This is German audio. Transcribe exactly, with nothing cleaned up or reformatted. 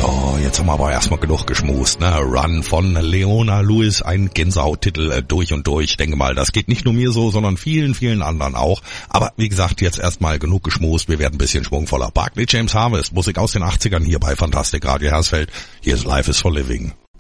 So, jetzt haben wir aber erstmal genug geschmust, ne? Run von Leona Lewis, ein Gänsehauttitel äh, durch und durch. Ich denke mal, das geht nicht nur mir so, sondern vielen, vielen anderen auch. Aber wie gesagt, jetzt erstmal genug geschmust. Wir werden ein bisschen schwungvoller. Barclay James Harvest, Musik aus den achtzigern hier bei Fantastic Radio Hersfeld. Hier ist Life is for Living.